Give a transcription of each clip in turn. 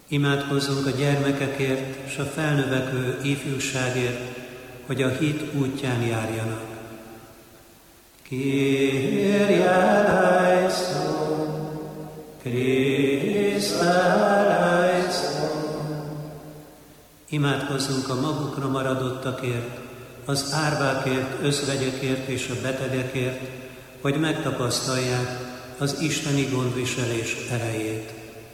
Imádkozzunk a gyermekekért és a felnövekvő ifjúságért, hogy a hit útján járjanak. Kyrie eleison, Christe eleison. Imádkozzunk a magukra maradottakért, az árvákért, özvegyekért és a betegekért, hogy megtapasztalják az isteni gondviselés erejét.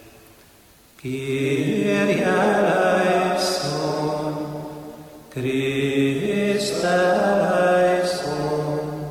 Kyrie eleison, Christe eleison.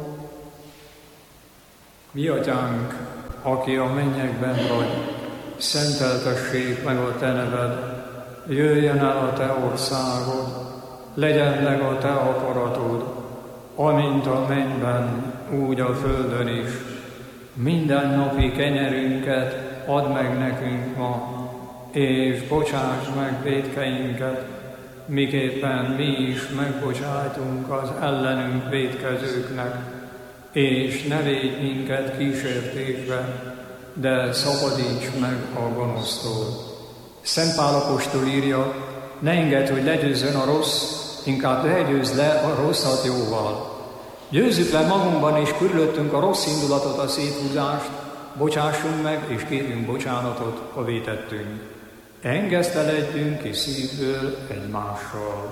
Mi atyánk, aki a mennyekben vagy, szenteltessék meg a te neved, jöjjön el a te országod, legyen meg a te akaratod, amint a mennyben, úgy a földön is. Minden napi kenyerünket add meg nekünk ma, és bocsáss meg vétkeinket, miképpen mi is megbocsájtunk az ellenünk vétkezőknek, és ne védj minket kísértésbe, de szabadíts meg a gonosztól. Szent Pál apostol írja, ne engedd, hogy legyőzzön a rossz, inkább legyőzd le a rosszat jóval. Győzzük le magunkban és körülöttünk a rossz indulatot, a széthúzást, bocsássunk meg és kérjünk bocsánatot, ha vétettünk. Engeszteledjünk ki szívből egymással.